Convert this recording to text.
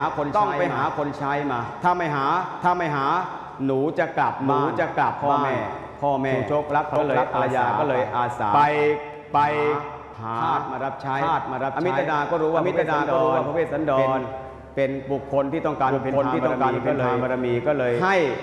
ต้องไปหาคนใช้มาถ้าไม่หาหนูจะกลับพ่อแม่โชครักก็เลยภรรยาก็เลยอาสาไปหามารับใช้อมิตดาก็รู้ว่าพระเวสสันดรเป็นบุคคลที่ต้องการเป็นทางบารมีก็เลยให้